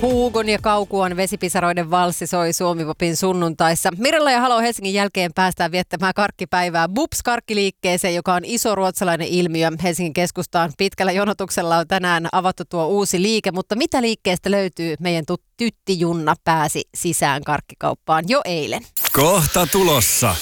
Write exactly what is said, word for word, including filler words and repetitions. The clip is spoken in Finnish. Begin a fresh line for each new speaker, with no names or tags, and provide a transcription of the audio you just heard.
Hugon ja Kaukuan vesipisaroiden valssi soi Suomi-popin sunnuntaissa. Mirella ja Halo Helsingin jälkeen päästään viettämään karkkipäivää Bubs karkkiliikkeeseen, joka on iso ruotsalainen ilmiö. Helsingin keskustaan pitkällä jonotuksella on tänään avattu tuo uusi liike, mutta mitä liikkeestä löytyy? Meidän tytti Junna pääsi sisään karkkikauppaan jo eilen.
Kohta tulossa.